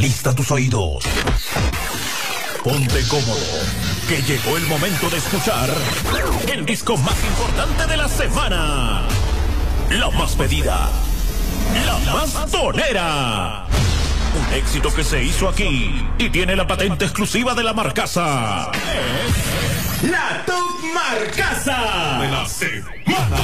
Alista tus oídos. Ponte cómodo, que llegó el momento de escuchar el disco más importante de la semana. La más pedida, la más tonera. Un éxito que se hizo aquí y tiene la patente exclusiva de la Marcasa. Es la Top Marcasa de la semana.